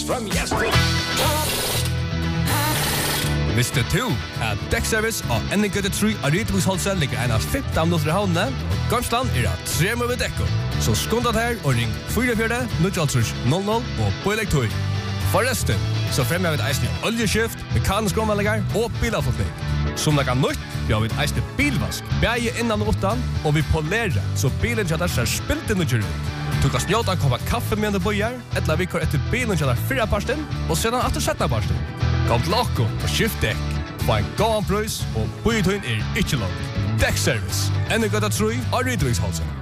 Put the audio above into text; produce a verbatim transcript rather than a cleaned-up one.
from yesterday. Visste du at Deckservice og Ennegøtte tre av Rydviksholset ligger en av femten minutter i havnene, og Gamsland er av tre med dekko. Så skundet her og ring fire fire null null null og på elektor. Forresten, så fremmer vi et eisende oljeskift, mekanisk omvalgninger og bilavforkning. Som det kan nytt, vi har vi et eisende bilvask, bæge innan og utan, og vi polerer, så bilen kjøtter ser spilt inn og kjører ut. Du kan snjåta en koppa kaffe med under bøyer, etla vi kår etter bilen kjøtter fire parsten, og sedan etter sjette parsten. Kom til okko og skift dekk. Få en gåan prøys, og bøyetøyen er ikke langt. Deckservice. Ennegøtta tre av Rydviksholset.